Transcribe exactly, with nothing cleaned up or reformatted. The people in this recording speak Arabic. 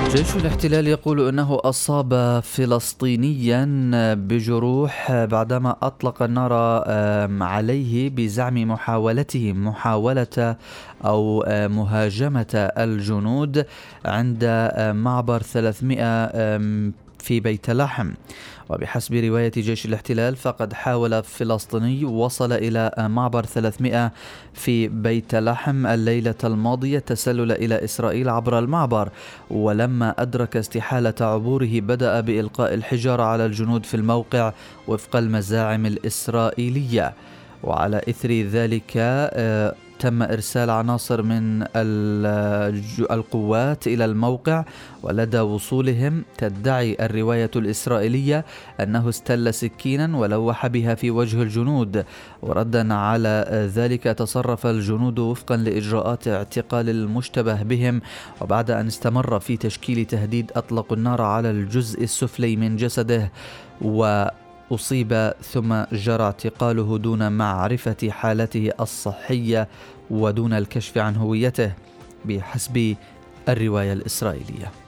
جيش الاحتلال يقول أنه أصاب فلسطينيا بجروح بعدما أطلق النار عليه بزعم محاولته محاولة أو مهاجمة الجنود عند معبر ثلاثمئة في بيت لحم. وبحسب رواية جيش الاحتلال فقد حاول فلسطيني وصل إلى معبر ثلاثمئة في بيت لحم الليلة الماضية التسلل إلى إسرائيل عبر المعبر، ولما أدرك استحالة عبوره بدأ بإلقاء الحجارة على الجنود في الموقع وفق المزاعم الإسرائيلية. وعلى إثر ذلك آه تم إرسال عناصر من القوات إلى الموقع، ولدى وصولهم تدعي الرواية الإسرائيلية أنه استل سكينا ولوح بها في وجه الجنود، وردا على ذلك تصرف الجنود وفقا لإجراءات اعتقال المشتبه بهم، وبعد أن استمر في تشكيل تهديد أطلقوا النار على الجزء السفلي من جسده و أصيب ثم جرى اعتقاله دون معرفة حالته الصحية ودون الكشف عن هويته بحسب الرواية الإسرائيلية.